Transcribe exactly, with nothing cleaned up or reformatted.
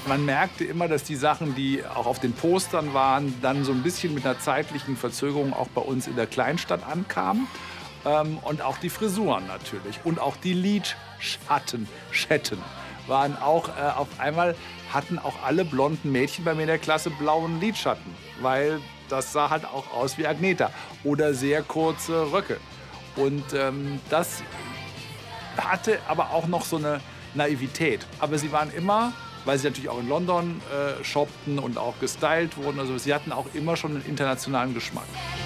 Man merkte immer, dass die Sachen, die auch auf den Postern waren, dann so ein bisschen mit einer zeitlichen Verzögerung auch bei uns in der Kleinstadt ankamen. Ähm, und auch die Frisuren natürlich und auch die Lidschatten, Schetten waren auch äh, auf einmal hatten auch alle blonden Mädchen bei mir in der Klasse blauen Lidschatten, weil das sah halt auch aus wie Agneta oder sehr kurze Röcke. Und ähm, das hatte aber auch noch so eine Naivität. Aber sie waren immer, weil sie natürlich auch in London äh, shoppten und auch gestylt wurden, also sie hatten auch immer schon einen internationalen Geschmack.